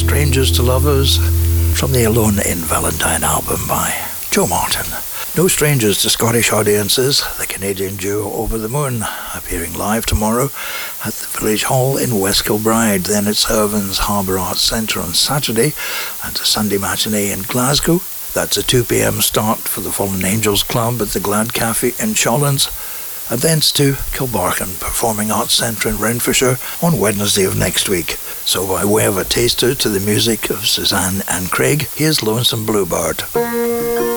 Strangers to Lovers from the Alone in Valentine album by Joe Martin. No strangers to Scottish audiences, the Canadian duo Over the Moon, appearing live tomorrow at the Village Hall in West Kilbride. Then it's Irvin's Harbour Arts Centre on Saturday and a Sunday matinee in Glasgow. That's a 2 p.m. start for the Fallen Angels Club at the Glad Cafe in Shawlands. And thence to Kilbarchan Performing Arts Centre in Renfrewshire on Wednesday of next week. So by way of a taster to the music of Suzanne and Craig, here's Lonesome Bluebird.